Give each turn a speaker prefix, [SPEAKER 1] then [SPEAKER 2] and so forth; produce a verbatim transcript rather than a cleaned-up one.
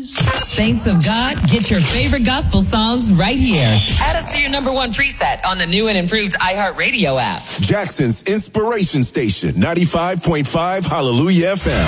[SPEAKER 1] Saints of God, get your favorite gospel songs right here. Add us to your number one preset on the new and improved iHeartRadio app.
[SPEAKER 2] Jackson's Inspiration Station, ninety-five point five Hallelujah F M.